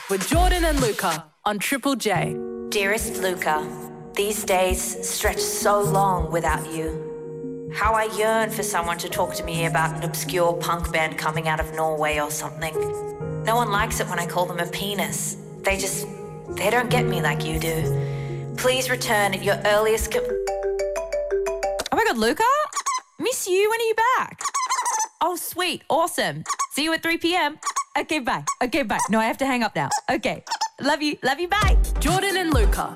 with Jordan and Luca on Triple J. Dearest Luca, these days stretch so long without you. How I yearn for someone to talk to me about an obscure punk band coming out of Norway or something. No one likes it when I call them a penis. They don't get me like you do. Please return at your earliest... Oh my God, Luca? Miss you. When are you back? Oh, sweet. Awesome. See you at 3 p.m. Okay, bye. No, I have to hang up now. Okay. Love you. Bye. Jordan and Luca,